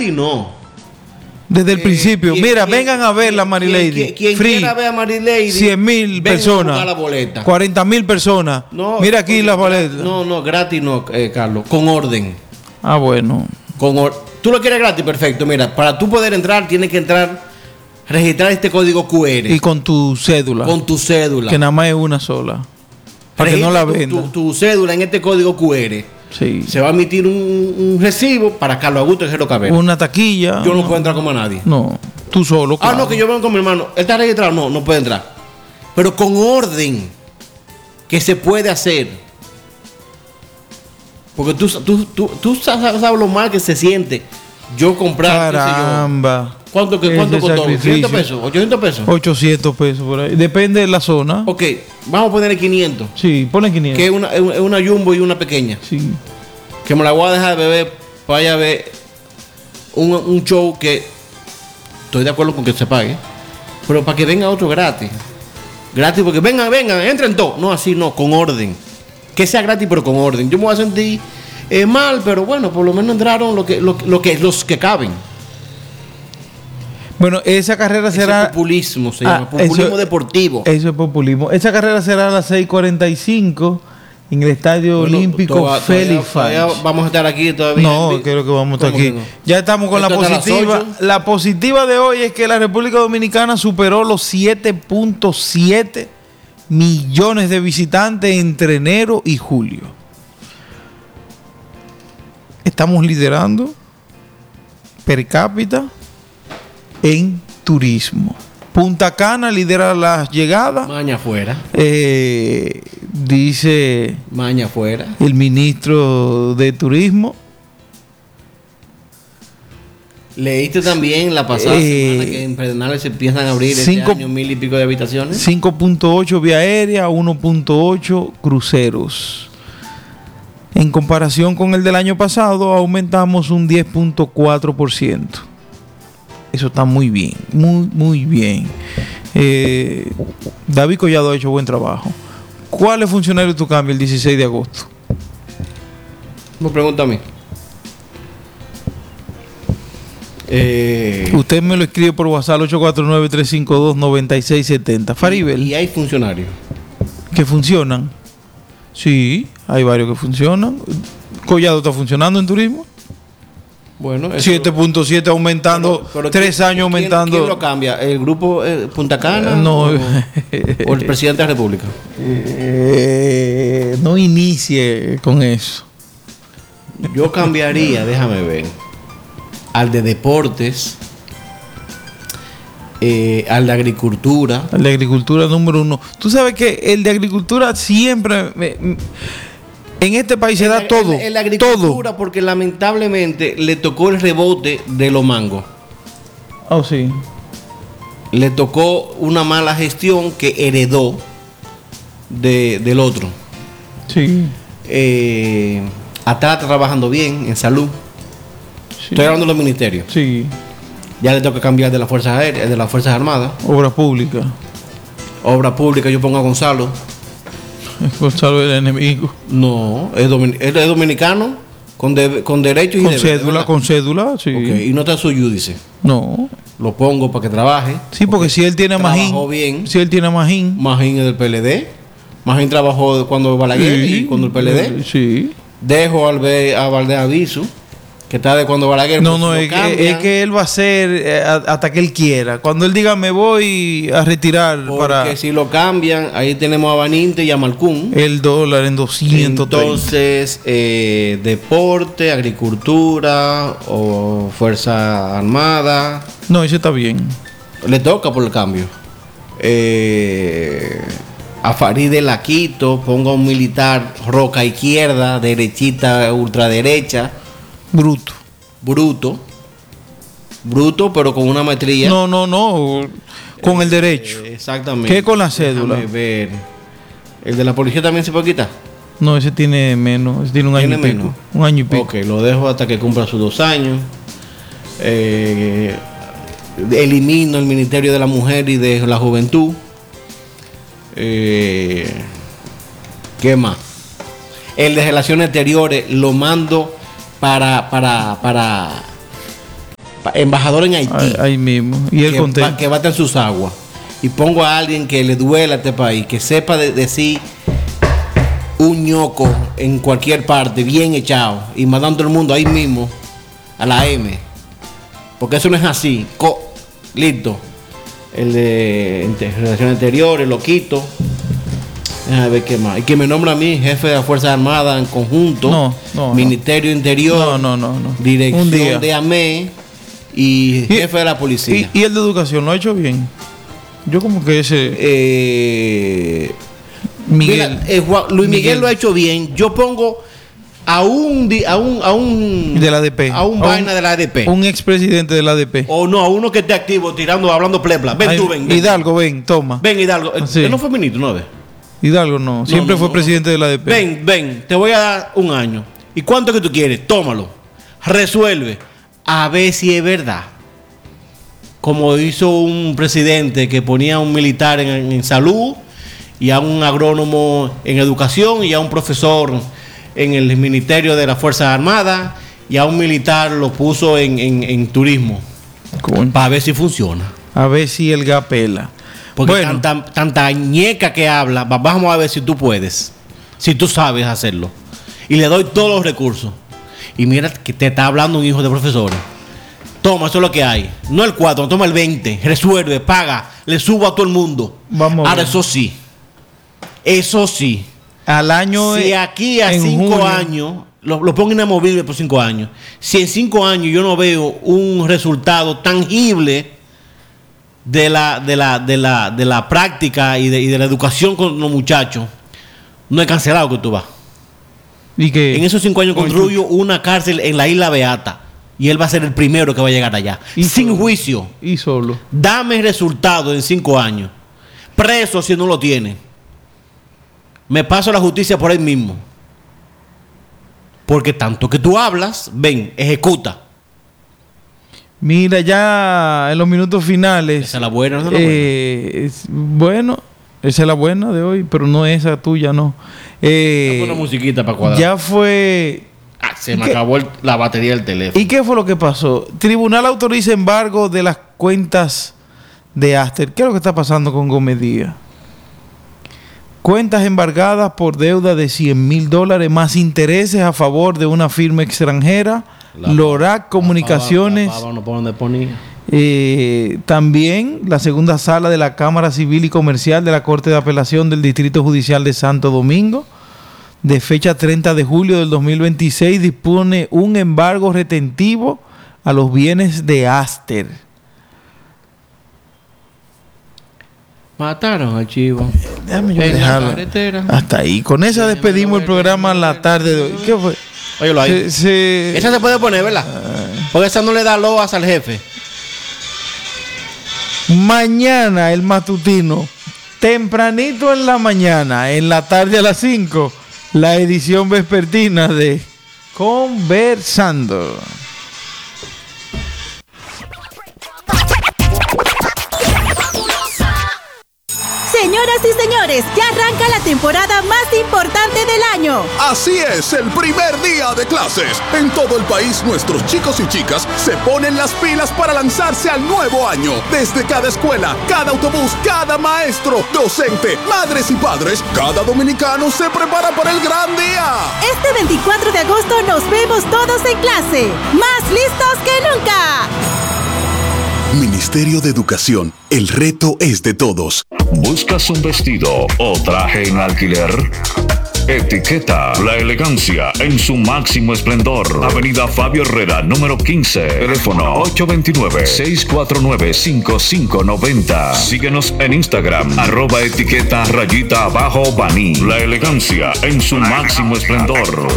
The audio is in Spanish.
gratis no. Desde el principio. Mira, vengan a ver la Marilady. Quien quiera ver a Marilady, 100,000 personas. La boleta. 40,000 personas. No, mira aquí las boletas. No, gratis no, Carlos. Con orden. Ah, bueno. Tú lo quieres gratis, perfecto. Mira, para tú poder entrar, tienes que registrar este código QR. Y con tu cédula. Con tu cédula. Que nada más es una sola. Para que no la venda. Tu cédula en este código QR. Sí. Se va a emitir un recibo para Carlos Augusto Tejero Cabrera. Una taquilla. Yo no puedo entrar como a nadie. No, tú solo. Claro. No, que yo vengo con mi hermano. ¿Él está registrado? No puede entrar. Pero con orden. Que se puede hacer. Porque tú sabes lo mal que se siente. Yo comprar. Caramba. ¿Cuánto costó? ¿500 pesos? ¿800 pesos? 800 pesos por ahí. Depende de la zona. Ok, vamos a ponerle 500. Sí, ponle 500. Que es una jumbo y una pequeña. Sí. Que me la voy a dejar de beber para allá a ver un show que estoy de acuerdo con que se pague. Pero para que venga otro gratis. Gratis porque vengan, entren todos. No, así no, con orden. Que sea gratis pero con orden. Yo me voy a sentir mal, pero bueno, por lo menos entraron los que caben. Bueno, esa carrera será... Ese populismo se llama, populismo deportivo. Eso es populismo. Esa carrera será a las 6:45 en el Estadio Olímpico Félix Fages. Vamos a estar aquí todavía. No, creo que vamos a estar aquí. No? Ya estamos con la positiva. La positiva de hoy es que la República Dominicana superó los 7.7 millones de visitantes entre enero y julio. Estamos liderando per cápita en turismo. Punta Cana lidera las llegadas. Maña afuera. Dice Maña afuera. El ministro de Turismo. Leíste también la pasada semana que en Pedernales se empiezan a abrir este año 1,000 y pico de habitaciones. 5.8 vía aérea, 1.8 cruceros. En comparación con el del año pasado, aumentamos un 10.4%. Eso está muy bien, muy bien. David Collado ha hecho buen trabajo. ¿Cuáles funcionarios tú cambias el 16 de agosto? Me pregunta a mí. Usted me lo escribe por WhatsApp 849-352-9670. Faribel. ¿Y hay funcionarios que funcionan? Sí, hay varios que funcionan. ¿Collado está funcionando en turismo? Bueno, 7.7 aumentando, pero 3 años aumentando. ¿Quién lo cambia? ¿El grupo Punta Cana? No. ¿O el presidente de la República? No inicie con eso. Yo cambiaría, déjame ver, al de deportes, al de agricultura. Al de agricultura número 1. Tú sabes que el de agricultura siempre... En este país se da todo. En la agricultura, porque lamentablemente le tocó el rebote de los mangos. Oh, sí. Le tocó una mala gestión que heredó del otro. Sí. Está trabajando bien en salud. Sí. Estoy hablando de los ministerios. Sí. Ya le toca cambiar de las Fuerzas Aéreas, de las Fuerzas Armadas. Obra pública. Obra pública, yo pongo a Gonzalo. Gonzalo es el enemigo. No, es dominicano con derechos y con cédula, con cédula, sí. Okay. Y no está su judice. No. Lo pongo para que trabaje. Sí, porque si él tiene Magín. Trabajó bien. Si él tiene Magín. Magín es del PLD. Magín trabajó cuando Balaguer y cuando el PLD. Sí. Dejo a Valdés Aviso, que está de cuando Balaguer. No, es que él va a ser hasta que él quiera. Cuando él diga me voy a retirar. Porque si lo cambian, ahí tenemos a Baninte y a Malcún. El dólar en 230. Entonces, deporte, agricultura o Fuerza Armada. No, ese está bien. Le toca por el cambio. A Farid de la Quito, ponga un militar roca izquierda, derechita, ultraderecha. Bruto, pero con una maestría. No, con el derecho. Exactamente. ¿Qué con la cédula? Déjame ver. ¿El de la policía también se puede quitar? No, ese tiene menos, ese tiene un año y pico. Un año y pico. Ok, lo dejo hasta que cumpla sus 2 años. Elimino el Ministerio de la Mujer y de la Juventud. ¿Qué más? El de Relaciones Exteriores lo mando para embajador en Haití. Ahí mismo. Y él contento. Que bata en sus aguas. Y pongo a alguien que le duela a este país, que sepa decir un ñoco en cualquier parte, bien echado, y mandando todo el mundo ahí mismo a la M. Porque eso no es así. Listo. El de Relaciones Exteriores, lo quito. Déjame ver qué más. Y que me nombra a mí jefe de las Fuerzas Armadas en conjunto. Ministerio Interior. No. Dirección de AME y jefe de la policía. ¿Y el de educación lo ha hecho bien? Yo como que ese... Miguel. Mira, Luis Miguel lo ha hecho bien. Yo pongo a un de la ADP. A un vaina de la ADP. Un expresidente de la ADP. O no, a uno que esté activo tirando, hablando plepla. Ven. Hidalgo, ven, toma. Ven, Hidalgo. Sí. Él no fue ministro, ¿no ves? Hidalgo no. Siempre fue presidente de la ADP. Ven, te voy a dar un año. ¿Y cuánto que tú quieres? Tómalo. Resuelve. A ver si es verdad. Como hizo un presidente que ponía a un militar en salud, y a un agrónomo en educación, y a un profesor en el Ministerio de las Fuerzas Armadas, y a un militar lo puso en turismo. Para ver si funciona. A ver si el gapela. Porque bueno, tanta ñeca que habla, vamos a ver si tú puedes, si tú sabes hacerlo. Y le doy todos los recursos. Y mira que te está hablando un hijo de profesores. Toma, eso es lo que hay. No el 4, toma el 20. Resuelve, paga, le subo a todo el mundo. Vamos. Ahora, eso sí. Al año. Si aquí a 5 años, lo pongo inamovible por 5 años. Si en 5 años yo no veo un resultado tangible de la práctica y de la educación con los muchachos, no es cancelado que tú vas. ¿Y qué? En esos 5 años construyo una cárcel en la Isla Beata. Y él va a ser el primero que va a llegar allá. Sin juicio. Y solo. Dame resultado en 5 años. Preso si no lo tiene. Me paso la justicia por ahí mismo. Porque tanto que tú hablas, ven, ejecuta. Mira, ya en los minutos finales. Esa es la buena, ¿no? Bueno, esa es la buena de hoy, pero no esa tuya, no. Una musiquita para cuadrar. Ya fue. Se me acabó la batería del teléfono. ¿Y qué fue lo que pasó? Tribunal autoriza embargo de las cuentas de Aster. ¿Qué es lo que está pasando con Gómez Díaz? Cuentas embargadas por deuda de $100,000 más intereses a favor de una firma extranjera, Lorac Comunicaciones. También la segunda sala de la Cámara Civil y Comercial de la Corte de Apelación del Distrito Judicial de Santo Domingo, de fecha 30 de julio del 2026, dispone un embargo retentivo a los bienes de Aster. Mataron al chivo. Déjame yo dejarlo hasta ahí. Con esa despedimos el programa la tarde de hoy. ¿Qué fue? Óyelo ahí. Esa se puede poner, ¿verdad? Porque esa no le da loas al jefe. Mañana el matutino, tempranito en la mañana, en la tarde a las 5, la edición vespertina de Conversando. Señoras y señores, ya arranca la temporada más importante del año. Así es, el primer día de clases. En todo el país, nuestros chicos y chicas se ponen las pilas para lanzarse al nuevo año. Desde cada escuela, cada autobús, cada maestro, docente, madres y padres, cada dominicano se prepara para el gran día. Este 24 de agosto nos vemos todos en clase, más listos que nunca. Ministerio de Educación, el reto es de todos. ¿Buscas un vestido o traje en alquiler? Etiqueta la elegancia en su máximo esplendor. Avenida Fabio Herrera, número 15. Teléfono 829-649-5590. Síguenos en Instagram, @etiqueta_Bani. La elegancia en su máximo esplendor.